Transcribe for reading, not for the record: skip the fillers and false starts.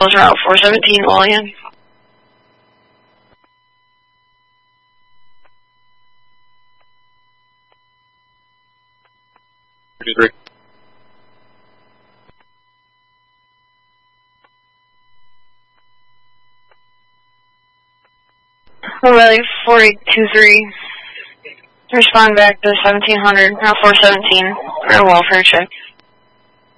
Route 417, Lillian. O'Reilly 423. Respond back to 1700, Route 417, for a welfare check.